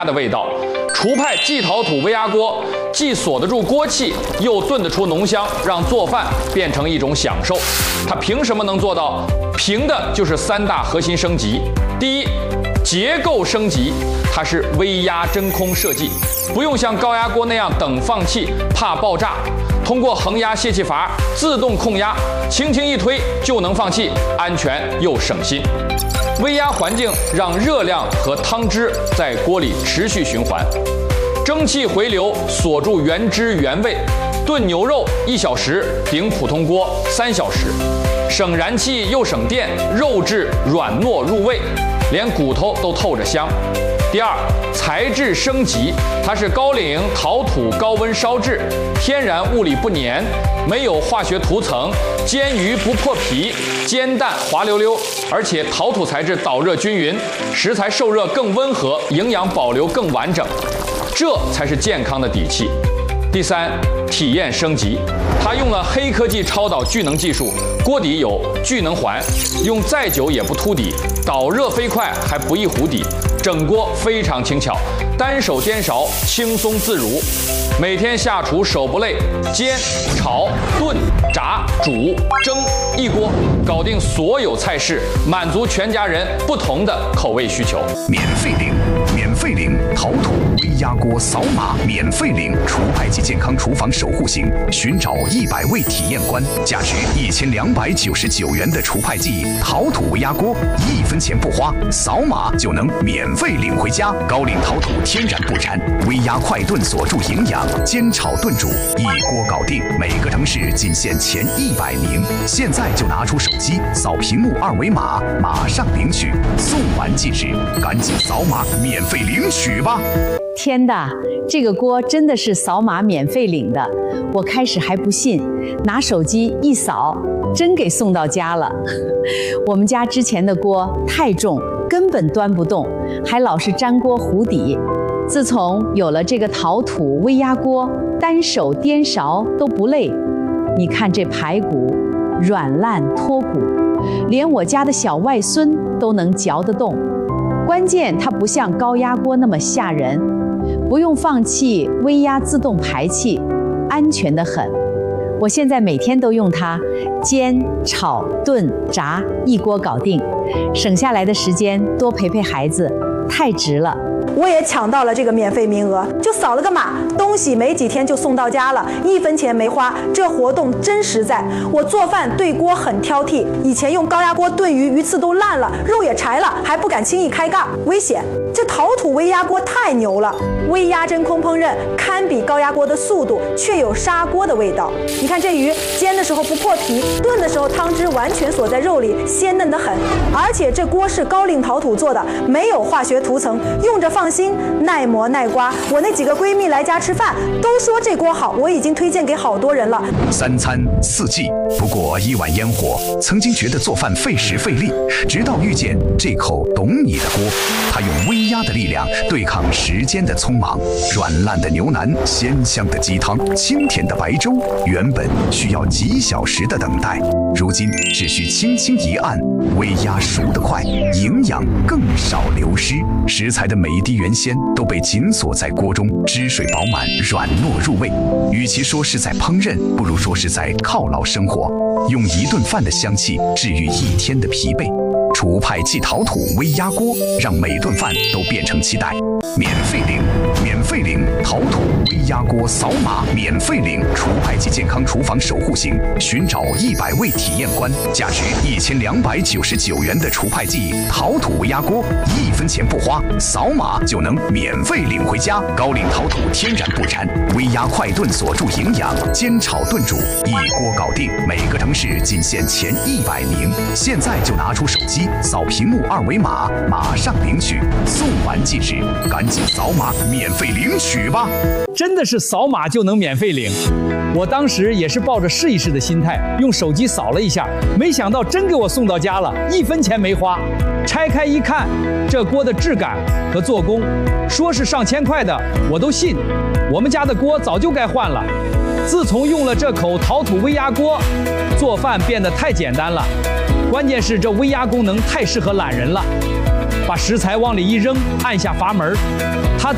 的味道。厨派既陶土微压锅，既锁得住锅气，又炖得出浓香，让做饭变成一种享受。它凭什么能做到？凭的就是3大核心升级。第一，结构升级，它是微压真空设计，不用像高压锅那样等放气，怕爆炸。通过恒压泄气阀自动控压，轻轻一推就能放气，安全又省心。微压环境让热量和汤汁在锅里持续循环，蒸汽回流锁住原汁原味。炖牛肉1小时顶普通锅3小时，省燃气又省电，肉质软糯入味，连骨头都透着香。第二，材质升级，它是高岭陶土高温烧制，天然物理不粘，没有化学涂层，煎鱼不破皮，煎蛋滑溜溜，而且陶土材质导热均匀，食材受热更温和，营养保留更完整，这才是健康的底气。第三，体验升级，它用了黑科技超导聚能技术，锅底有聚能环，用再久也不凸底，导热飞快还不易糊底，整锅非常轻巧，单手颠勺轻松自如。每天下厨手不累，煎、炒、炖、炸、煮、蒸，一锅搞定所有菜式，满足全家人不同的口味需求。 免费领，免费领陶土微压锅，扫码免费领厨派及健康厨房守护型，寻找100位体验官，价值1299元的厨派记陶土微压锅，1分钱不花，扫码就能免费领回家。高岭陶土天然不粘，微压快炖锁住营养，煎炒炖煮一锅搞定，每个城市仅限前100名。现在就拿出手机扫屏幕2维码，马上领取，送完即止，赶紧扫码免费领取吧！ 天的，这个锅真的是扫码免费领的，我开始还不信，拿手机一扫，真给送到家了。我们家之前的锅太重，根本端不动，还老是粘锅糊底。自从有了这个陶土微压锅，单手颠勺都不累。你看这排骨软烂脱骨，连我家的小外孙都能嚼得动。关键它不像高压锅那么吓人，不用放气，微压自动排气，安全得很。我现在每天都用它煎、炒、炖、炸，一锅搞定，省下来的时间多陪陪孩子，太值了。 我也抢到了这个免费名额，就扫了个码，东西没几天就送到家了，1分钱没花，这活动真实在。我做饭对锅很挑剔，以前用高压锅炖鱼，鱼刺都烂了，肉也柴了，还不敢轻易开盖，危险。这陶土微压锅太牛了，微压真空烹饪堪比高压锅的速度，却有砂锅的味道。你看这鱼煎的时候不破皮，炖的时候汤汁完全锁在肉里，鲜嫩得很。而且这锅是高岭陶土做的，没有化学涂层，用着放心，耐磨耐刮。我那几个闺蜜来家吃饭都说这锅好，我已经推荐给好多人了。 3餐4季，不过1碗烟火。曾经觉得做饭费时费力，直到遇见这口懂你的锅，它用微压的力量对抗时间的匆忙。软烂的牛腩，鲜香的鸡汤，清甜的白粥，原本需要几小时的等待，如今只需轻轻一按，微压熟得快，营养更少流失。食材的每一滴原鲜都被紧锁在锅中，汁水饱满，软糯入味。与其说是在烹饪，不如说是在犒劳生活，用一顿饭的香气治愈一天的疲惫。厨派记陶土微压锅，让每顿饭都变成期待。免费领，免费领陶土微压锅，扫码免费领厨派记健康厨房守护型，寻找100位体验官，价值1299元的厨派记陶土微压锅，1分钱不花，扫码就能免费领回家。高岭陶土天然不粘，微压快炖锁住营养，煎炒炖煮一锅搞定，每个城市仅限前100名。现在就拿出手机扫屏幕2维码，马上领取，送完即止，赶紧扫码免费领取吧！ 真的是扫码就能免费领。我当时也是抱着试一试的心态，用手机扫了一下，没想到真给我送到家了，1分钱没花。拆开一看，这锅的质感和做工，说是上千块的，我都信。我们家的锅早就该换了。自从用了这口陶土微压锅，做饭变得太简单了。关键是这微压功能太适合懒人了，把食材往里一扔，按下阀门，它